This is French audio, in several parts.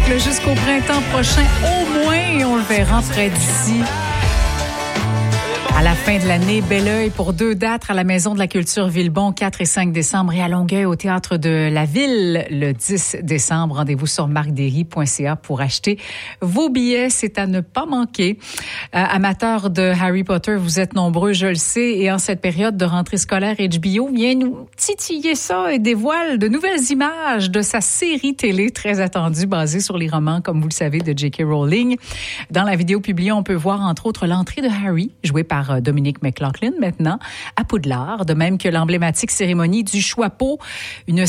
spectacle jusqu'au printemps prochain, au moins, et on le verra près d'ici. À la fin de l'année, bel œil pour 2 dates à la Maison de la Culture Villebon, 4 et 5 décembre, et à Longueuil au Théâtre de la Ville le 10 décembre. Rendez-vous sur marcdery.ca pour acheter vos billets. C'est à ne pas manquer. Amateurs de Harry Potter, vous êtes nombreux, je le sais, et en cette période de rentrée scolaire, HBO vient nous titiller ça et dévoile de nouvelles images de sa série télé très attendue, basée sur les romans, comme vous le savez, de J.K. Rowling. Dans la vidéo publiée, on peut voir entre autres l'entrée de Harry, joué par Dominic McLaughlin maintenant, à Poudlard, de même que l'emblématique cérémonie du Choixpeau, une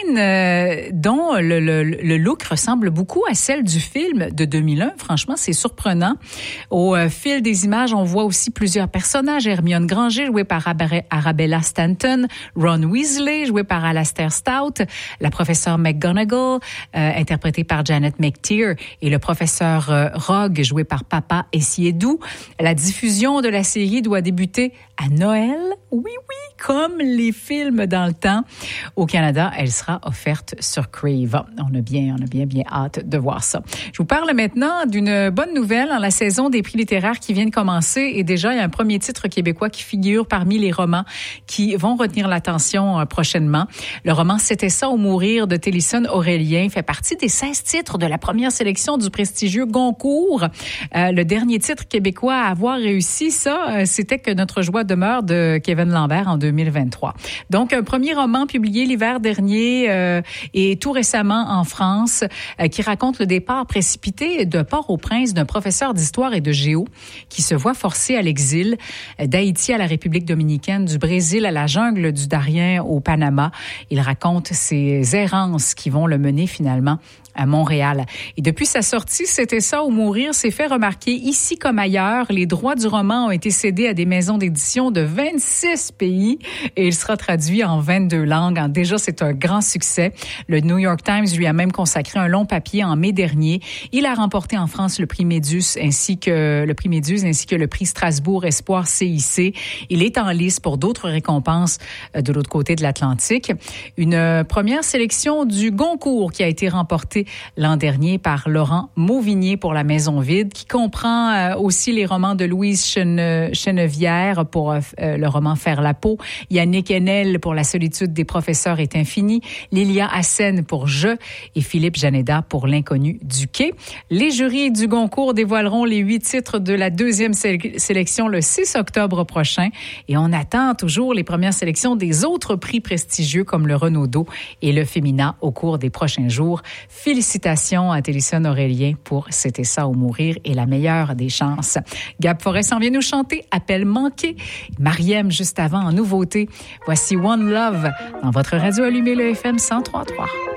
scène dont le look ressemble beaucoup à celle du film de 2001. Franchement, c'est surprenant. Au fil des images, on voit aussi plusieurs personnages. Hermione Granger, jouée par Arabella Stanton, Ron Weasley, joué par Alastair Stout, la professeure McGonagall, interprétée par Janet McTeer, et le professeur Rogue, joué par Papa Essiedu. La diffusion de la série doit débuter à Noël. Oui, comme les films dans le temps. Au Canada, elle sera offerte sur Crave. On a bien hâte de voir ça. Je vous parle maintenant d'une bonne nouvelle. Dans la saison des prix littéraires qui vient de commencer, et déjà, il y a un premier titre québécois qui figure parmi les romans qui vont retenir l'attention prochainement. Le roman « C'était ça ou mourir » de Télisson Aurélien fait partie des 16 titres de la première sélection du prestigieux Goncourt. Le dernier titre québécois à avoir réussi ça, c'était Que notre joie demeure de Kevin Lambert en 2023. Donc, un premier roman publié l'hiver dernier et tout récemment en France qui raconte le départ précipité de Port-au-Prince d'un professeur d'histoire et de géo qui se voit forcé à l'exil d'Haïti à la République dominicaine, du Brésil à la jungle du Darien au Panama. Il raconte ses errances qui vont le mener finalement à Montréal. Et depuis sa sortie, C'était ça ou mourir s'est fait remarquer ici comme ailleurs. Les droits du roman ont été cédés à des maisons d'édition de 26 pays et il sera traduit en 22 langues. Déjà, c'est un grand succès. Le New York Times lui a même consacré un long papier en mai dernier. Il a remporté en France le prix Méduse ainsi que le prix Strasbourg Espoir CIC. Il est en lice pour d'autres récompenses de l'autre côté de l'Atlantique. Une première sélection du Goncourt qui a été remportée l'an dernier par Laurent Mauvignier pour La Maison vide, qui comprend aussi les romans de Louise Chenevière pour le roman Faire la peau, Yannick Enel pour La solitude des professeurs est infinie, Lilia Hassen pour Je et Philippe Janeda pour L'inconnu du quai. Les jurys du Goncourt dévoileront les 8 titres de la deuxième sélection le 6 octobre prochain et on attend toujours les premières sélections des autres prix prestigieux comme le Renaudot et le Femina au cours des prochains jours. Félicitations à Télisson Aurélien pour C'était ça ou mourir et la meilleure des chances. Gab Forêt s'en vient nous chanter Appel manqué. Mariem juste avant en nouveauté. Voici One Love dans votre radio allumée le FM 103.3.